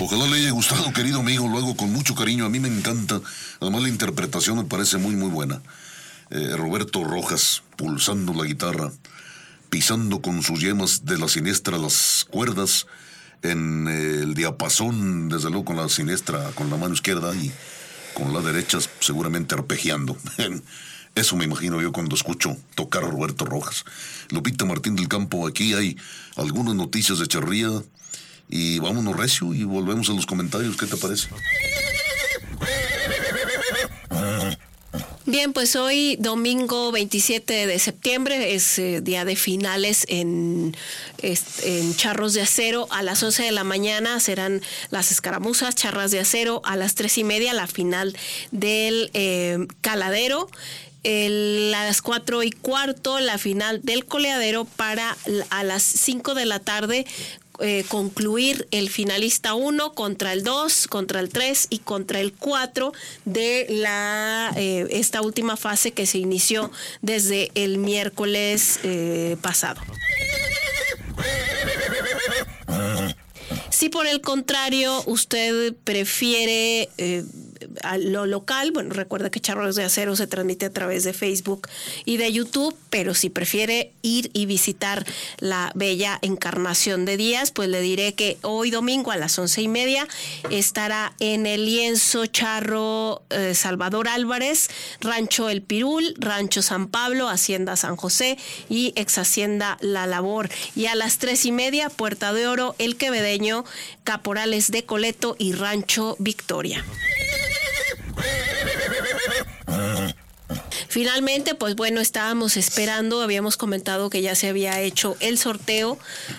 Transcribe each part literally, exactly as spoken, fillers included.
Ojalá le haya gustado, querido amigo, lo hago con mucho cariño, a mí me encanta, además la interpretación me parece muy muy buena. Eh, Roberto Rojas, pulsando la guitarra, pisando con sus yemas de la siniestra las cuerdas, en eh, el diapasón, desde luego con la siniestra, con la mano izquierda y con la derecha seguramente arpegiando. Eso me imagino yo cuando escucho tocar a Roberto Rojas. Lupita Martín del Campo, aquí hay algunas noticias de charría y vámonos recio y volvemos a los comentarios, ¿qué te parece? Bien, pues hoy domingo veintisiete de septiembre es eh, día de finales en, es, en Charros de Acero. A las once de la mañana serán las escaramuzas, Charras de Acero. A las tres y media la final del eh, Caladero. El, a las cuatro y cuarto la final del Coleadero para a las cinco de la tarde Eh, concluir el finalista uno contra el dos, contra el tres y contra el cuatro de la eh, esta última fase que se inició desde el miércoles eh, pasado. Si por el contrario usted prefiere eh, a lo local, bueno, recuerda que Charros de Acero se transmite a través de Facebook y de YouTube, pero si prefiere ir y visitar la bella Encarnación de Díaz, pues le diré que hoy domingo a las once y media estará en el lienzo charro eh, Salvador Álvarez, Rancho El Pirul, Rancho San Pablo, Hacienda San José y Ex Hacienda La Labor. Y a las tres y media, Puerta de Oro, El Quevedeño, Caporales de Coleto y Rancho Victoria. Finalmente, pues bueno, estábamos esperando, habíamos comentado que ya se había hecho el sorteo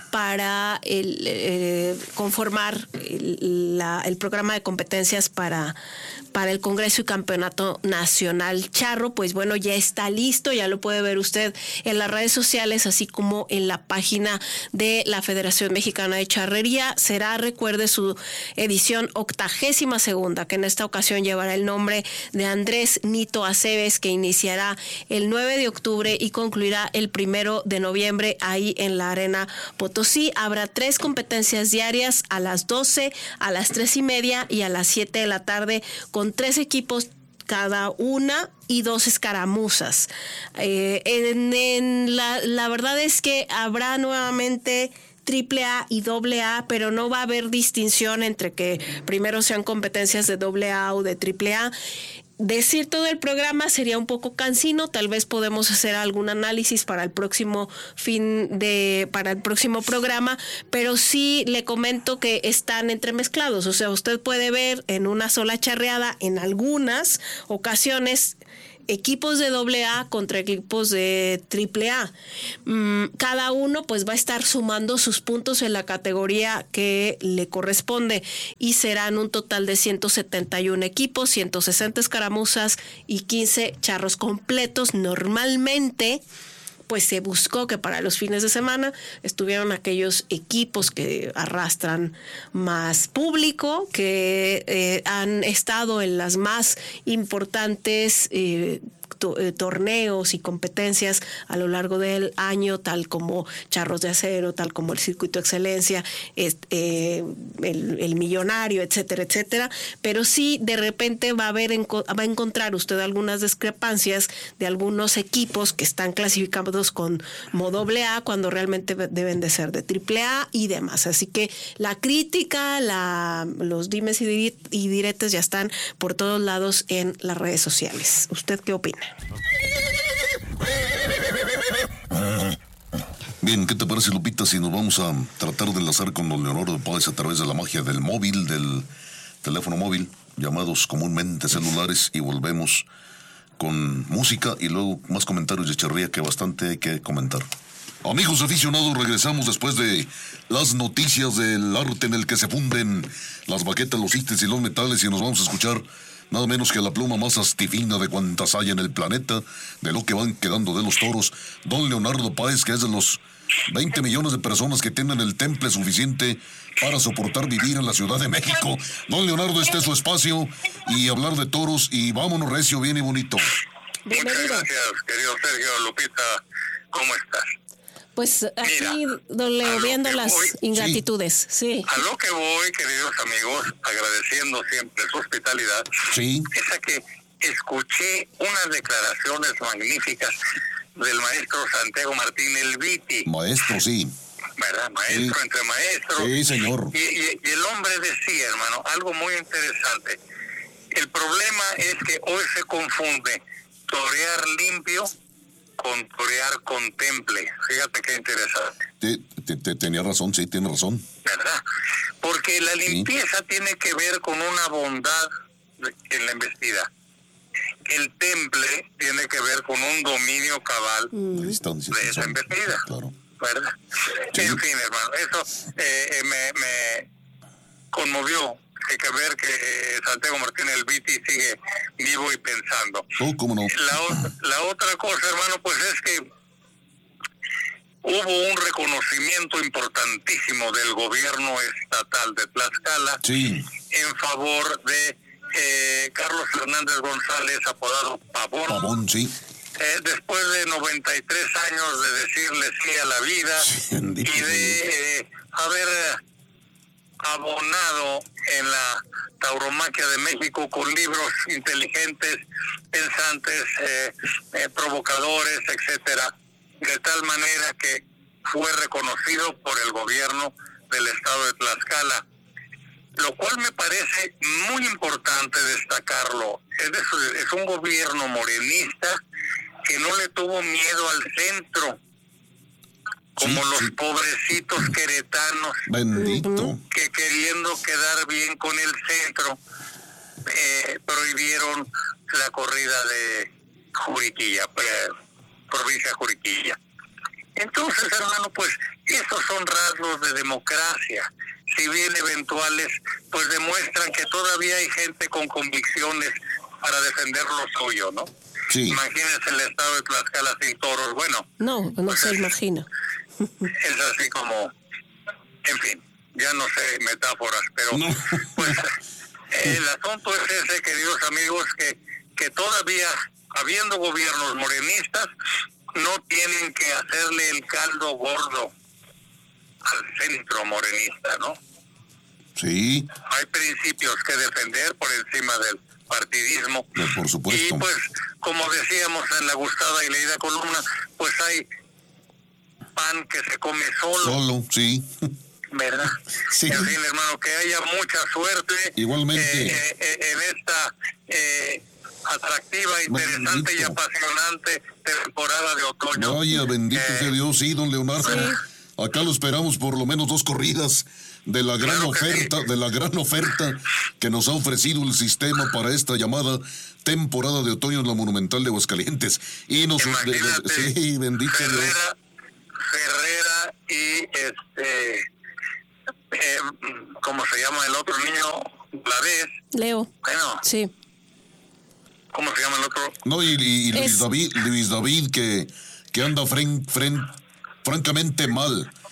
para el, eh, conformar el, la, el programa de competencias para, para el Congreso y Campeonato Nacional Charro. Pues bueno, ya está listo, ya lo puede ver usted en las redes sociales, así como en la página de la Federación Mexicana de Charrería. Será, recuerde, su edición octagésima segunda, que en esta ocasión llevará el nombre de Andrés Nito Aceves, que inicia el nueve de octubre y concluirá el primero de noviembre ahí en la Arena Potosí. Habrá tres competencias diarias a las doce, a las tres y media y a las siete de la tarde, con tres equipos cada una y dos escaramuzas. Eh, en, en la, la verdad es que habrá nuevamente triple A y doble A, pero no va a haber distinción entre que primero sean competencias de doble A o de triple A. Decir todo el programa sería un poco cansino, tal vez podemos hacer algún análisis para el próximo fin de, para el próximo programa, pero sí le comento que están entremezclados, o sea, usted puede ver en una sola charreada en algunas ocasiones equipos de doble A contra equipos de triple A. Mm, cada uno pues va a estar sumando sus puntos en la categoría que le corresponde y serán un total de ciento setenta y uno equipos, ciento sesenta escaramuzas y quince charros completos. Normalmente pues se buscó que para los fines de semana estuvieran aquellos equipos que arrastran más público, que eh, han estado en las más importantes eh, to- eh, torneos y competencias a lo largo del año, tal como Charros de Acero, tal como el Circuito Excelencia, este, eh, el, el Millonario, etcétera, etcétera. Pero sí, de repente va a haber va a encontrar usted algunas discrepancias de algunos equipos que están clasificados con doble A cuando realmente deben de ser de triple A y demás. Así que la crítica, la, los dimes y, di, y diretes ya están por todos lados en las redes sociales. ¿Usted qué opina? Bien, ¿qué te parece, Lupita, si nos vamos a tratar de enlazar con don Leonardo Páez a través de la magia del móvil, del teléfono móvil, llamados comúnmente celulares, y volvemos con música y luego más comentarios de charría que bastante hay que comentar? Amigos aficionados, regresamos después de las noticias del arte en el que se funden las baquetas, los ítems y los metales, y nos vamos a escuchar nada menos que la pluma más astifina de cuantas hay en el planeta, de lo que van quedando de los toros, don Leonardo Páez, que es de los veinte millones de personas que tienen el temple suficiente para soportar vivir en la Ciudad de México. Don Leonardo, este es su espacio, y hablar de toros, y vámonos recio, bien y bonito. Muchas gracias, querido Sergio. Lupita, ¿cómo estás? Pues aquí, Mira, don Leo, viendo las voy, ingratitudes, sí. A lo que voy, queridos amigos, agradeciendo siempre su hospitalidad, sí. es a que escuché unas declaraciones magníficas del maestro Santiago Martín el Viti. Maestro, sí. ¿Verdad? Maestro sí. entre maestros. Sí, señor. Y, y, y el hombre decía, hermano, algo muy interesante. El problema es que hoy se confunde torear limpio con torear con temple. Fíjate qué interesante. Te, te, te, tenía razón, sí, tiene razón. ¿Verdad? Porque la limpieza sí. tiene que ver con una bondad en la embestida. El temple tiene que ver con un dominio cabal mm. de esa embestida. Claro. ¿Verdad? Sí. En fin, hermano, eso eh, me, me conmovió. Hay que ver que Santiago Martín el Viti sigue vivo y pensando. Oh, ¿cómo no? La, la otra cosa, hermano, pues es que hubo un reconocimiento importantísimo del gobierno estatal de Tlaxcala sí. en favor de eh, Carlos Fernández González, apodado Pavón. Pavón, sí. Eh, después de noventa y tres años de decirle sí a la vida sí, y de eh, haber abonado en la tauromaquia de México con libros inteligentes, pensantes, eh, eh, provocadores, etcétera, de tal manera que fue reconocido por el gobierno del estado de Tlaxcala, lo cual me parece muy importante destacarlo. Es, de, es un gobierno morenista que no le tuvo miedo al centro, como sí, los sí. pobrecitos queretanos, bendito, que queriendo quedar bien con el centro, eh, prohibieron la corrida de Juriquilla, eh, provincia de Juriquilla. Entonces, hermano, pues esos son rasgos de democracia, si bien eventuales, pues demuestran que todavía hay gente con convicciones para defender lo suyo, ¿no? Sí. Imagínense el estado de Tlaxcala sin toros. Bueno, no, no pues se es, imagina. Es así como, en fin, ya no sé metáforas, pero no. Pues el asunto es ese, queridos amigos, que, que todavía, habiendo gobiernos morenistas, no tienen que hacerle el caldo gordo al centro morenista, ¿no? Sí. Hay principios que defender por encima del partidismo. No, por supuesto. Y pues, como decíamos en la gustada y leída columna, pues hay pan que se come solo. Solo, sí. ¿Verdad? Sí. En fin, hermano, que haya mucha suerte. Igualmente. Eh, eh, en esta eh, atractiva, interesante bendito. y apasionante temporada de otoño. Vaya, bendito eh, sea Dios, sí, don Leonardo. Sí. Acá lo esperamos por lo menos dos corridas de la gran claro oferta, sí. de la gran oferta que nos ha ofrecido el sistema para esta llamada temporada de otoño en la Monumental de Aguascalientes. Y nos de, de, sí, bendito Ferrera, Dios. Ferrera y este eh, ¿cómo se llama el otro niño? La vez. Leo. Bueno. Sí. ¿Cómo se llama el otro? No, y, y Luis es... David, Luis David que, que anda fren, fren, francamente mal.